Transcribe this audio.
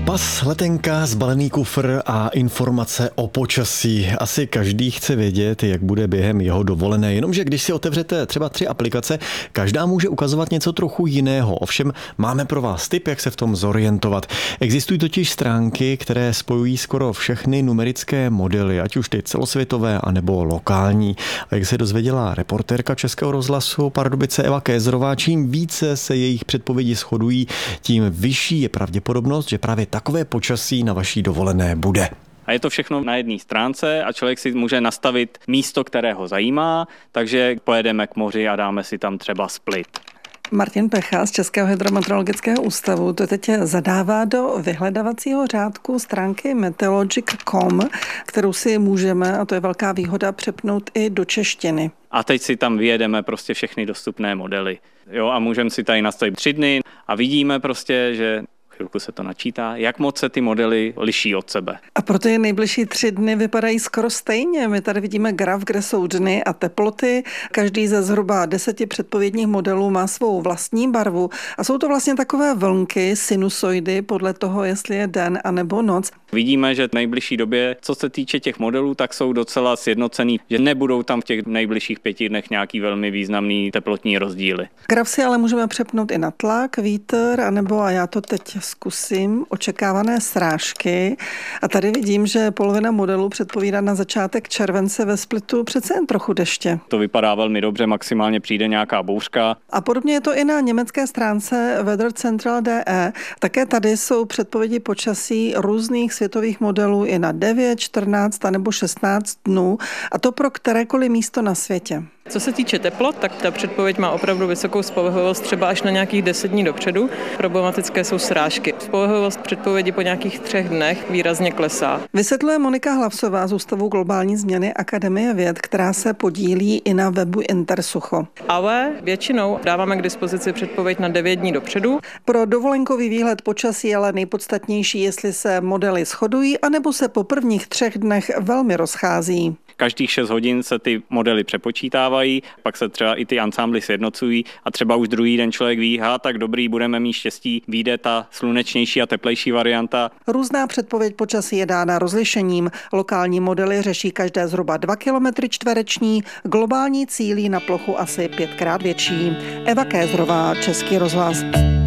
Pas, letenka, zbalený kufr a informace o počasí. Asi každý chce vědět, jak bude během jeho dovolené, jenomže když si otevřete třeba 3 aplikace, každá může ukazovat něco trochu jiného. Ovšem máme pro vás tip, jak se v tom zorientovat. Existují totiž stránky, které spojují skoro všechny numerické modely, ať už ty celosvětové anebo lokální. A jak se dozvěděla reportérka Českého rozhlasu Pardubice Eva Kézrová, čím více se jejich předpovědi shodují, tím vyšší je pravděpodobnost, že právě takové počasí na vaší dovolené bude. A je to všechno na jedné stránce a člověk si může nastavit místo, které ho zajímá, takže pojedeme k moři a dáme si tam třeba Split. Martin Pecha z Českého hydrometeorologického ústavu to teď zadává do vyhledavacího řádku stránky meteorologic.com, kterou si můžeme, a to je velká výhoda, přepnout i do češtiny. A teď si tam vyjedeme prostě všechny dostupné modely. Jo, a můžeme si tady nastavit 3 dny a vidíme prostě, že chvilku se to načítá, jak moc se ty modely liší od sebe. A proto je nejbližší 3 dny vypadají skoro stejně. My tady vidíme graf, kde jsou dny a teploty. Každý ze zhruba 10 předpovědních modelů má svou vlastní barvu. A jsou to vlastně takové vlnky, sinusoidy, podle toho, jestli je den anebo noc. Vidíme, že v nejbližší době, co se týče těch modelů, tak jsou docela sjednocený, že nebudou tam v těch nejbližších 5 dnech nějaký velmi významný teplotní rozdíly. Graf si ale můžeme přepnout i na tlak, vítr, anebo, a já to teď zkusím, očekávané srážky. A tady vidím, že polovina modelů předpovídá na začátek července, ve Splitu přece jen trochu deště. To vypadá velmi dobře, maximálně přijde nějaká bouřka. A podobně je to i na německé stránce Weather Central DE. Také tady jsou předpovědi počasí různých světových modelů i na 9, 14 nebo 16 dnů, a to pro kterékoliv místo na světě. Co se týče teplot, tak ta předpověď má opravdu vysokou spolehlivost třeba až na nějakých 10 dní dopředu. Problematické jsou srážky. Spolehlivost předpovědi po nějakých 3 dnech výrazně klesá. Vysvětluje Monika Hlavsová z Ústavu globální změny Akademie věd, která se podílí i na webu Intersucho. Ale většinou dáváme k dispozici předpověď na 9 dní dopředu. Pro dovolenkový výhled počasí je ale nejpodstatnější, jestli se modely shodují, anebo se po prvních 3 dnech velmi rozchází. Každých 6 hodin se ty modely přepočítávají, pak se třeba i ty ansámbly sjednocují a třeba už druhý den člověk ví, tak dobrý, budeme mít štěstí, vyjde ta slunečnější a teplejší varianta. Různá předpověď počasí je dána rozlišením. Lokální modely řeší každé zhruba 2 km čtvereční, globální cílí na plochu asi 5krát větší. Eva Kézrová, Český rozhlas.